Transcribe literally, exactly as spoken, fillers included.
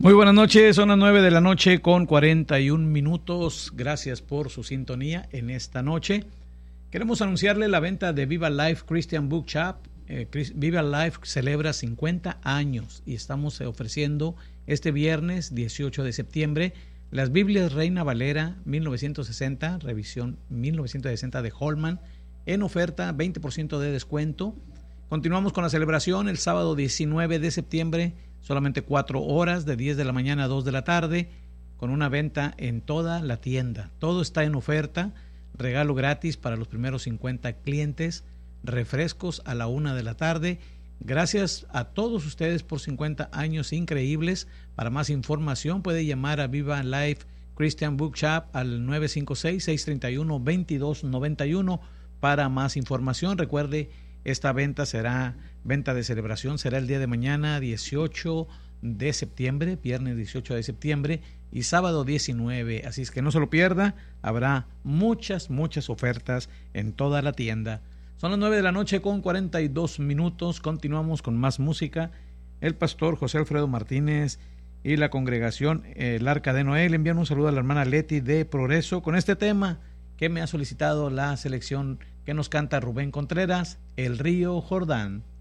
Muy buenas noches, son las nueve de la noche con cuarenta y un minutos. Gracias por su sintonía en esta noche. Queremos anunciarle la venta de Viva Life Christian Book Shop. Eh, Viva Life celebra cincuenta años y estamos ofreciendo este viernes dieciocho de septiembre las Biblias Reina Valera mil novecientos sesenta, revisión mil novecientos sesenta de Holman, en oferta, veinte por ciento de descuento. Continuamos con la celebración el sábado diecinueve de septiembre, solamente cuatro horas, de diez de la mañana a dos de la tarde, con una venta en toda la tienda. Todo está en oferta, regalo gratis para los primeros cincuenta clientes, refrescos a la una de la tarde. Gracias a todos ustedes por cincuenta años increíbles. Para más información puede llamar a Viva Life Christian Book Shop al nueve cinco seis, seis tres uno, dos dos nueve uno para más información. Recuerde, esta venta será venta de celebración, será el día de mañana dieciocho de septiembre, viernes dieciocho de septiembre y sábado diecinueve, así es que no se lo pierda, habrá muchas, muchas ofertas en toda la tienda. Son las nueve de la noche con cuarenta y dos minutos, continuamos con más música. El pastor José Alfredo Martínez y la congregación El Arca de Noé le envían un saludo a la hermana Leti de Progreso con este tema que me ha solicitado la selección que nos canta Rubén Contreras, El Río Jordán.